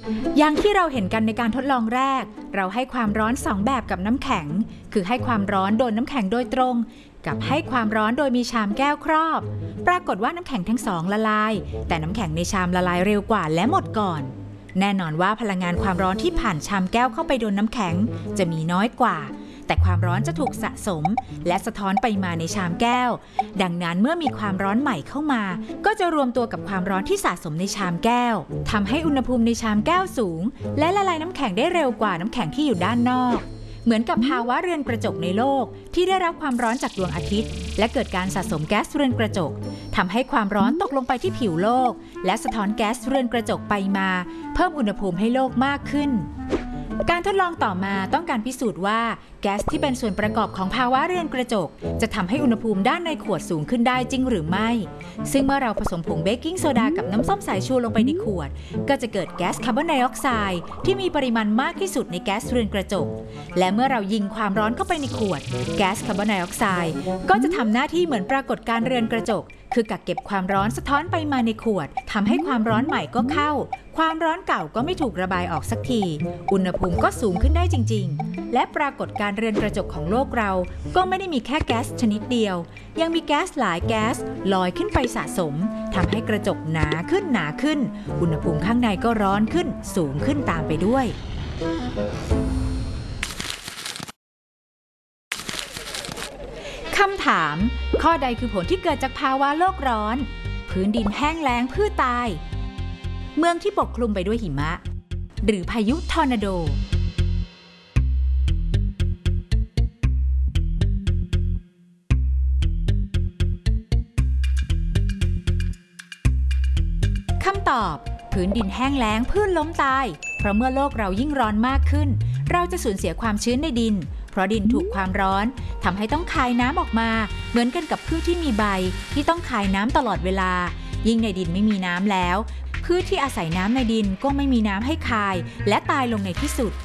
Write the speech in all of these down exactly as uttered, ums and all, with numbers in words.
อย่างที่เราเห็นกันในการทดลองแรกเราให้ความร้อนสองแบบกับน้ำแข็งคือให้ความร้อนโดนน้ำแข็งโดยตรงกับให้ความร้อนโดยมีชามแก้วครอบปรากฏว่าน้ำแข็งทั้งสองละลายแต่น้ำแข็งในชามละลายเร็วกว่าและหมดก่อนแน่นอนว่าพลังงานความร้อนที่ผ่านชามแก้วเข้าไปโดนน้ำแข็งจะมีน้อยกว่าแต่ความร้อนจะถูกสะสมและสะท้อนไปมาในชามแก้วดังนั้นเมื่อมีความร้อนใหม่เข้ามาก็จะรวมตัวกับความร้อนที่สะสมในชามแก้วทำให้อุณหภูมิในชามแก้วสูงและละลายน้ำแข็งได้เร็วกว่าน้ำแข็งที่อยู่ด้านนอกเหมือนกับภาวะเรือนกระจกในโลกที่ได้รับความร้อนจากดวงอาทิตย์และเกิดการสะสมแก๊สเรือนกระจกทำให้ความร้อนตกลงไปที่ผิวโลกและสะท้อนแก๊สเรือนกระจกไปมาเพิ่มอุณหภูมิให้โลกมากขึ้นการทดลองต่อมาต้องการพิสูจน์ว่าแก๊สที่เป็นส่วนประกอบของภาวะเรือนกระจกจะทำให้อุณหภูมิด้านในขวดสูงขึ้นได้จริงหรือไม่ซึ่งเมื่อเราผสมผงเบกกิ้งโซดากับน้ำส้มสายชูลงไปในขวดก็จะเกิดแก๊สคาร์บอนไดออกไซด์ที่มีปริมาณมากที่สุดในแก๊สเรือนกระจกและเมื่อเรายิงความร้อนเข้าไปในขวดแก๊สคาร์บอนไดออกไซด์ก็จะทำหน้าที่เหมือนปรากฏการณ์เรือนกระจกคือกักเก็บความร้อนสะท้อนไปมาในขวดทำให้ความร้อนใหม่ก็เข้าความร้อนเก่าก็ไม่ถูกระบายออกสักทีอุณหภูมิก็สูงขึ้นได้จริงๆและปรากฏการณ์เรือนกระจกของโลกเราก็ไม่ได้มีแค่แก๊สชนิดเดียวยังมีแก๊สหลายแก๊สลอยขึ้นไปสะสมทำให้กระจกหนาขึ้นหนาขึ้นอุณหภูมิข้างในก็ร้อนขึ้นสูงขึ้นตามไปด้วยคำถามข้อใดคือผลที่เกิดจากภาวะโลกร้อนพื้นดินแห้งแล้งพืชตายเมืองที่ปกคลุมไปด้วยหิมะหรือพายุทอร์นาโดคำตอบพื้นดินแห้งแล้งพืชล้มตายเพราะเมื่อโลกเรายิ่งร้อนมากขึ้นเราจะสูญเสียความชื้นในดินเพราะดินถูกความร้อนทำให้ต้องคายน้ำออกมาเหมือนกันกับพืชที่มีใบที่ต้องคายน้ำตลอดเวลายิ่งในดินไม่มีน้ำแล้วพืชที่อาศัยน้ำในดินก็ไม่มีน้ำให้คายและตายลงในที่สุด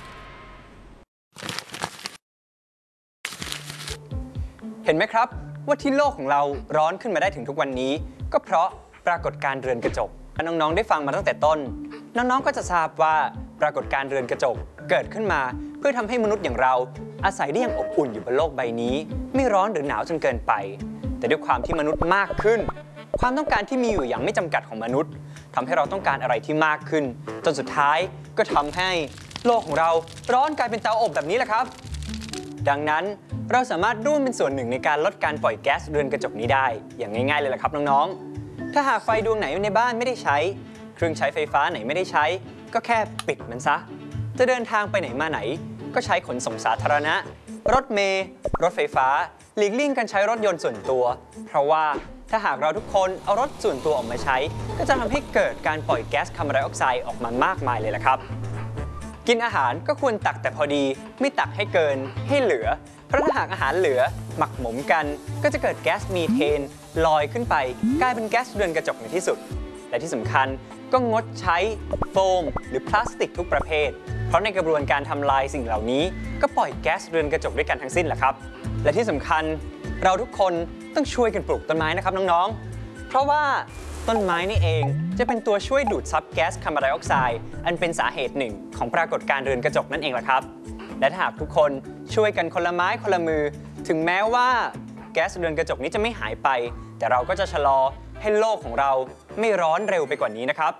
เห็นไหมครับว่าที่โลกของเราร้อนขึ้นมาได้ถึงทุกวันนี้ก็เพราะปรากฏการณ์เรือนกระจกน้องๆได้ฟังมาตั้งแต่ต้นน้องๆก็จะทราบว่าปรากฏการณ์เรือนกระจกเกิดขึ้นมาเพื่อทำให้มนุษย์อย่างเราอาศัยได้อย่างอบอุ่นอยู่บนโลกใบนี้ไม่ร้อนหรือหนาวจนเกินไปแต่ด้วยความที่มนุษย์มากขึ้นความต้องการที่มีอยู่อย่างไม่จำกัดของมนุษย์ทำให้เราต้องการอะไรที่มากขึ้นจนสุดท้ายก็ทำให้โลกของเราร้อนกลายเป็นเตาอบแบบนี้แหละครับดังนั้นเราสามารถร่วมเป็นส่วนหนึ่งในการลดการปล่อยแก๊สเรือนกระจกนี้ได้อย่างง่ายๆเลยละครับน้องๆถ้าหากไฟดวงไหนในบ้านไม่ได้ใช้เครื่องใช้ไฟฟ้าไหนไม่ได้ใช้ก็แค่ปิดมันซะจะเดินทางไปไหนมาไหนก็ใช้ขนส่งสาธารณะรถเมล์รถไฟฟ้าหลีกเลี่ยงการใช้รถยนต์ส่วนตัวเพราะว่าถ้าหากเราทุกคนเอารถส่วนตัวออกมาใช้ก็จะทำให้เกิดการปล่อยแก๊สคาร์บอนไดออกไซด์ออกมามากมายเลยล่ะครับกินอาหารก็ควรตักแต่พอดีไม่ตักให้เกินให้เหลือเพราะถ้าหากอาหารเหลือหมักหมมกันก็จะเกิดแก๊สมีเทนลอยขึ้นไปกลายเป็นแก๊สเรือนกระจกในที่สุดและที่สำคัญก็งดใช้โฟมหรือพลาสติกทุกประเภทเพราะในกระบวนการทำลายสิ่งเหล่านี้ก็ปล่อยแก๊สเรือนกระจกด้วยกันทั้งสิ้นแหละครับและที่สำคัญเราทุกคนต้องช่วยกันปลูกต้นไม้นะครับน้องๆเพราะว่าต้นไม้นี่เองจะเป็นตัวช่วยดูดซับแก๊สคาร์บอนไดออกไซด์อันเป็นสาเหตุหนึ่งของปรากฏการณ์เรือนกระจกนั่นเองแหละครับและถ้าหากทุกคนช่วยกันคนละไม้คนละมือถึงแม้ว่าแก๊สเรือนกระจกนี้จะไม่หายไปแต่เราก็จะชะลอให้โลกของเราไม่ร้อนเร็วไปกว่านี้นะครับ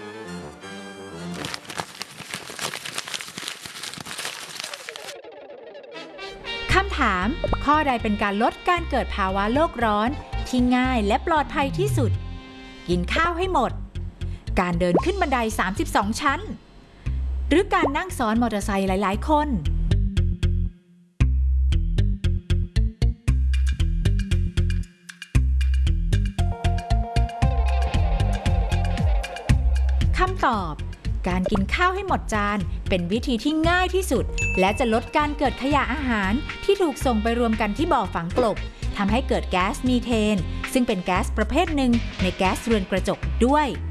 คำถามข้อใดเป็นการลดการเกิดภาวะโลกร้อนที่ง่ายและปลอดภัยที่สุดกินข้าวให้หมดการเดินขึ้นบันไดสามสิบสองชั้นหรือการนั่งซ้อนมอเตอร์ไซค์หลายๆคนคำตอบการกินข้าวให้หมดจานเป็นวิธีที่ง่ายที่สุดและจะลดการเกิดขยะอาหารที่ถูกส่งไปรวมกันที่บ่อฝังกลบทำให้เกิดแก๊สมีเทนซึ่งเป็นแก๊สประเภทหนึ่งในแก๊สเรือนกระจกด้วย